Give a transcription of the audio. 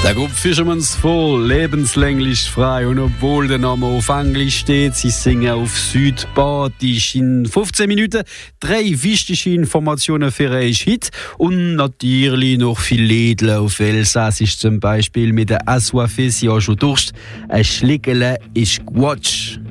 Der Gruppe Fisherman's Fall, lebenslänglich frei. Und obwohl der Name auf Englisch steht, sie singen auf Südbadisch. In 15 Minuten 3 wichtige Informationen für euch heute. Und natürlich noch viel Lädel auf Elsassisch, zum Beispiel mit der Assoiffé, sie haben schon Durst. Ein Schlickele ist Quatsch.